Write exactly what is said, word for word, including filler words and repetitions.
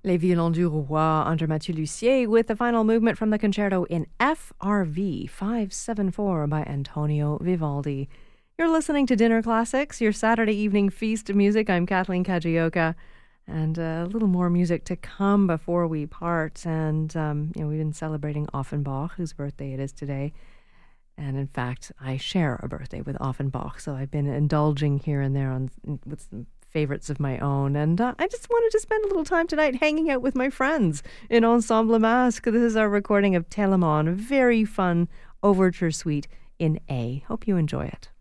Les Violons du Roi under Mathieu Lussier with the final movement from the concerto in F R V five seventy-four by Antonio Vivaldi. You're listening to Dinner Classics, your Saturday evening feast of music. I'm Kathleen Kajioka, and a little more music to come before we part. And, um, you know, we've been celebrating Offenbach, whose birthday it is today. And in fact, I share a birthday with Offenbach, so I've been indulging here and there on with some favorites of my own. And uh, I just wanted to spend a little time tonight hanging out with my friends in Ensemble Masque. This is our recording of Telemann, a very fun overture suite in A. Hope you enjoy it.